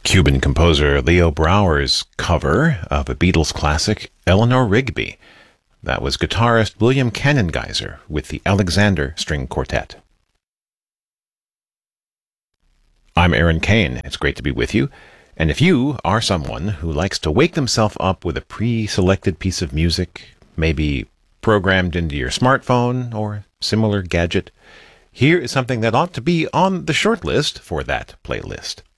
Cuban composer Leo Brouwer's cover of a Beatles classic, Eleanor Rigby. That was guitarist William Cannongeiser with the Alexander String Quartet. I'm Aaron Kane. It's great to be with you. And if you are someone who likes to wake themselves up with a pre-selected piece of music, maybe programmed into your smartphone or similar gadget, here is something that ought to be on the short list for that playlist.